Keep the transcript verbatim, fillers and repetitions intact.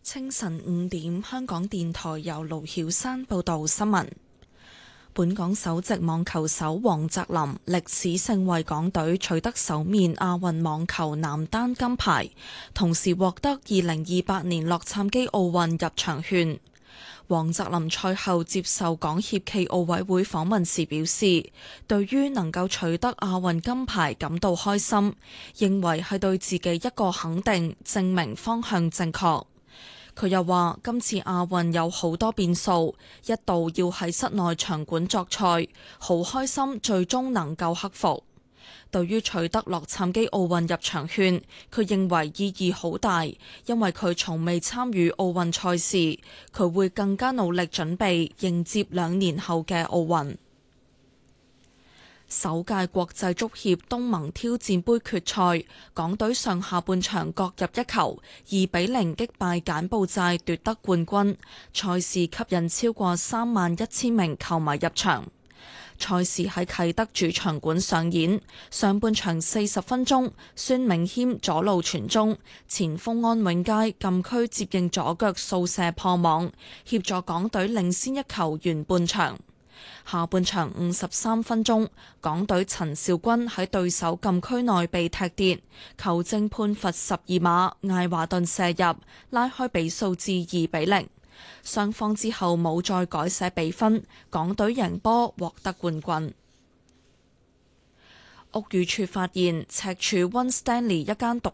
清晨五點，香港電台由盧曉山報道新聞。本港首席網球手黃澤林歷史性為港隊取得首面亞運網球男單金牌，同時獲得二零二八年洛杉磯奧運入場券。黃澤林賽後接受港協暨奧委會訪問時表示，對於能夠取得亞運金牌感到開心，認為係對自己一個肯定，證明方向正確。佢又話：今次亞運有好多變數，一度要喺室內場館作賽，好開心最終能夠克服。對於取得洛杉磯奧運入場券，佢認為意義好大，因為佢從未參與奧運賽事，佢會更加努力準備迎接兩年後嘅奧運。首屆國際足協東盟挑戰盃決賽，港隊上下半場各入一球，二比零擊敗柬埔寨奪得冠軍。賽事吸引超過三萬一千名球迷入場。賽事喺啟德主場館上演，上半場四十分鐘，孫銘謙左路傳中，前鋒安永佳禁區接應左腳掃射破網，協助港隊領先一球完半場。下半場五十三分鐘，港隊陳肇鈞喺對手禁區內被踢跌，球證判罰十二碼，艾華頓射入，拉開比數至二比零。雙方之後冇再改寫比分，港隊贏波獲得冠軍。屋宇署發現赤柱溫斯丹利一間獨